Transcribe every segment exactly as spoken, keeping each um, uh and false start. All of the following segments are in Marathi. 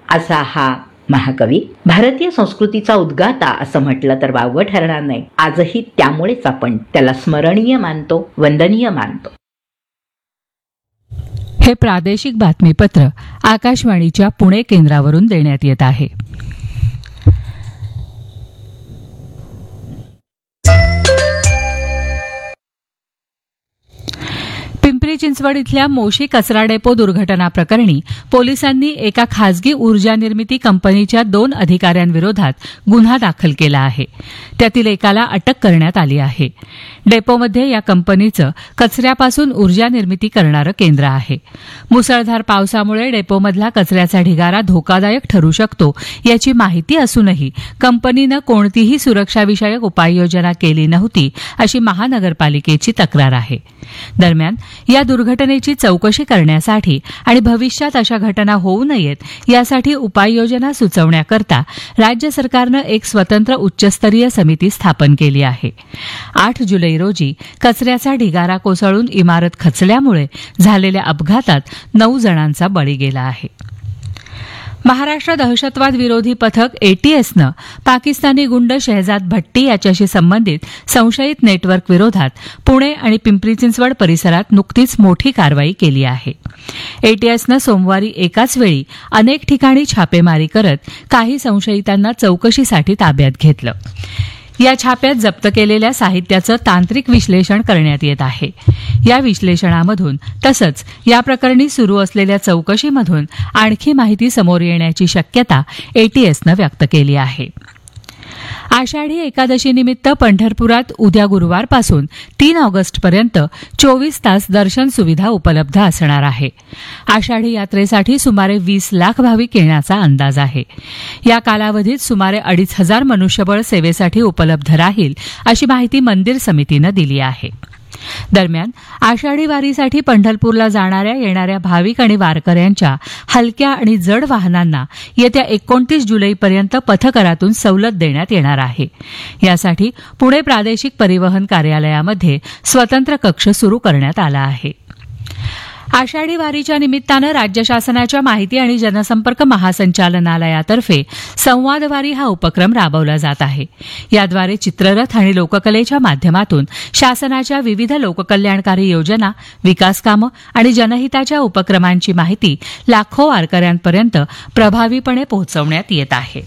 असा हा महाकवी भारतीय संस्कृतीचा उद्गाता असं म्हटलं तर वावगं ठरणार नाही. आजही त्यामुळेच आपण त्याला स्मरणीय मानतो, वंदनीय मानतो. हे प्रादेशिक बातमीपत्र आकाशवाणीच्या पुणे केंद्रावरून देण्यात येत आहे. पिंपरी चिंचवड इथल्या मोशी कचरा डेपो दुर्घटना प्रकरणी पोलिसांनी एका खासगी ऊर्जा निर्मिती कंपनीच्या दोन अधिकाऱ्यांविरोधात गुन्हा दाखल केला आहे. त्यातील एकाला अटक करण्यात आली आहे. डेपोमध्ये या कंपनीचं कचऱ्यापासून ऊर्जा निर्मिती करणारं केंद्र आहे. मुसळधार पावसामुळे डेपोमधला कचऱ्याचा ढिगारा धोकादायक ठरू शकतो याची माहिती असूनही कंपनीनं कोणतीही सुरक्षाविषयक उपाययोजना केली नव्हती अशी महानगरपालिकेची तक्रार आहे. दरम्यान या दुर्घटनेची चौकशी करण्यासाठी आणि भविष्यात अशा घटना होऊ नयेत यासाठी उपाययोजना सुचवण्याकरता राज्य सरकारनं एक स्वतंत्र उच्चस्तरीय समिती स्थापन केली आहे. आठ जुलै रोजी कचऱ्याचा ढिगारा कोसळून इमारत खचल्यामुळे झालेल्या अपघातात नऊ जणांचा बळी गेला आहे. महाराष्ट्र दहशतवाद विरोधी पथक एटीएसनं पाकिस्तानी गुंड शहजाद भट्टी याच्याशी संबंधित संशयित नेटवर्क विरोधात पुणे आणि पिंपरी चिंचवड परिसरात नुकतीच मोठी कारवाई केली आहे. एटीएसनं सोमवारी एकाच वेळी अनेक ठिकाणी छापेमारी करत काही संशयितांना चौकशीसाठी ताब्यात घेतलं. या छाप्यात जप्त केलेल्या साहित्याचं तांत्रिक विश्लेषण करण्यात येत आहे. या विश्लेषणामधून तसंच या प्रकरणी सुरू असलेल्या चौकशीमधून आणखी माहिती समोर येण्याची शक्यता एटीएसनं व्यक्त केली आहे. आषाढी एकादशीनिमित्त पंढरपुरात उद्या गुरुवारपासून तीन ऑगस्टपर्यंत चोवीस तास दर्शन सुविधा उपलब्ध असणार आहे. आषाढी यात्रेसाठी सुमारे वीस लाख भाविक येण्याचा अंदाज आहे. या कालावधीत सुमारे अडीच हजार मनुष्यबळ सेवेसाठी उपलब्ध राहील अशी माहिती मंदिर समितीनं दिली आहे. दरम्यान आषाढी वारीसाठी पंढरपूरला जाणाऱ्या येणाऱ्या भाविक आणि वारकऱ्यांच्या हलक्या आणि जड वाहनांना येत्या एकोणतीस जुलैपर्यंत पथकरातून सवलत देण्यात येणार आहे. यासाठी पुणे प्रादेशिक परिवहन कार्यालयामध्ये स्वतंत्र कक्ष सुरू करण्यात आला आहे. आषाढी वारीच्या निमित्तानं राज्य शासनाच्या माहिती आणि जनसंपर्क महासंचालनालयातर्फे संवाद वारी हा उपक्रम राबवला जात आहे. याद्वारे चित्ररथ आणि लोककलेच्या माध्यमातून शासनाच्या विविध लोककल्याणकारी योजना, विकासकामं आणि जनहिताच्या उपक्रमांची माहिती लाखो वारकऱ्यांपर्यंत प्रभावीपणे पोहोचवण्यात येत आहे.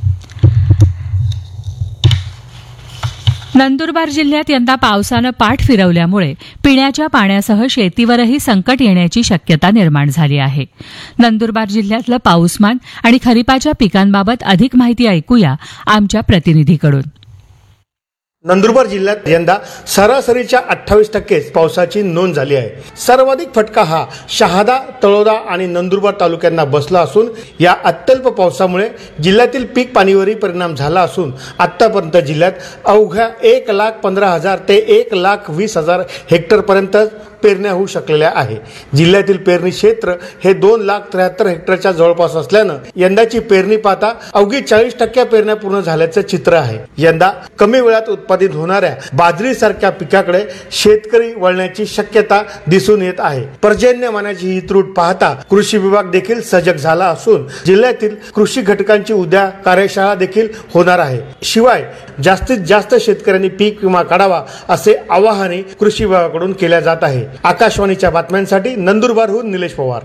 नंदुरबार जिल्ह्यात यंदा पावसानं पाठ फिरवल्यामुळे पिण्याच्या पाण्यासह शेतीवरही संकट येण्याची शक्यता निर्माण झाली आहे. नंदुरबार जिल्ह्यातलं पाऊसमान आणि खरीपाच्या पिकांबाबत अधिक माहिती ऐकूया आमच्या प्रतिनिधीकडून. नंदुरबार जिल्ह्यात यंदा सरासरीच्या अठ्ठावीस टक्के पावसाची नोंद झाली आहे. सर्वाधिक फटका हा शहादा, तळोदा आणि नंदुरबार तालुक्यांना बसला असून या अत्यल्प पावसामुळे जिल्ह्यातील पीक पाणीवरही परिणाम झाला असून आतापर्यंत जिल्ह्यात अवघ्या एक लाख पंधरा हजार ते एक लाख वीस हजार हेक्टर पर्यंत पेरण्या होऊ शकलेल्या आहे. जिल्ह्यातील पेरणी क्षेत्र हे दोन लाख त्र्याहत्तर हेक्टरच्या जवळपास असल्यानं यंदाची पेरणी पाहता अवघी चाळीस टक्के पेरण्या पूर्ण झाल्याचं चित्र आहे. यंदा कमी वेळात उत्पादित होणाऱ्या बाजरी सारख्या पिकाकडे शेतकरी वळण्याची शक्यता दिसून येत आहे. पर्जन्यमानाची ही त्रूट पाहता कृषी विभाग देखील सजग झाला असून जिल्ह्यातील कृषी घटकांची उद्या कार्यशाळा देखील होणार आहे. शिवाय जास्तीत जास्त शेतकऱ्यांनी पीक विमा काढावा असे आवाहनही कृषी विभागाकडून केले जात आहे. आकाशवाणीच्या बातम्यांसाठी नंदुरबारहून निलेश पवार.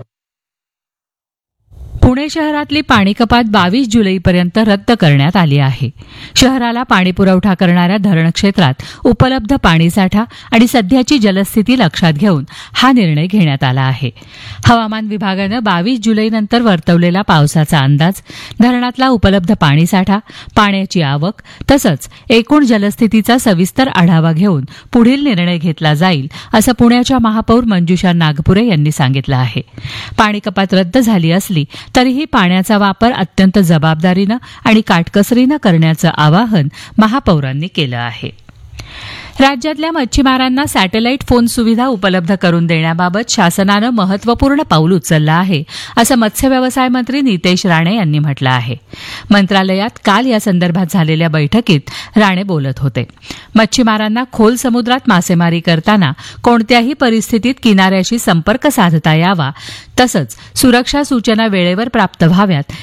पुणे शहरातली पाणी कपात बावीस जुलैपर्यंत रद्द करण्यात आली आहे. शहराला पाणी पुरवठा करणाऱ्या धरण क्षेत्रात उपलब्ध पाणीसाठा आणि सध्याची जलस्थिती लक्षात घेऊन हा निर्णय घेण्यात आला आहे. हवामान विभागानं बावीस जुलैनंतर वर्तवलेला पावसाचा अंदाज, धरणातला उपलब्ध पाणीसाठा, पाण्याची आवक तसंच एकूण जलस्थितीचा सविस्तर आढावा घेऊन पुढील निर्णय घेतला जाईल असं पुण्याच्या महापौर मंजुषा नागपुरे यांनी सांगितलं आहे. पाणी कपात रद्द झाली असली तरीही पाण्याचा वापर अत्यंत जबाबदारीनं आणि काटकसरीनं करण्याचं आवाहन महापौरांनी केलं आहे. राज्यातल्या मच्छीमारांना सॅटेलाईट फोन सुविधा उपलब्ध करून देण्याबाबत शासनानं महत्वपूर्ण पाऊल उचललं आहे असं मत्स्य व्यवसाय मंत्री नितेश राणे यांनी म्हटलं आहे. मंत्रालयात काल या संदर्भात झालेल्या बैठकीत राणे बोलत होते. मच्छीमारांना खोल समुद्रात मासेमारी करताना कोणत्याही परिस्थितीत किनाऱ्याशी संपर्क साधता यावा तसंच सुरक्षा सूचना वेळेवर प्राप्त व्हाव्यात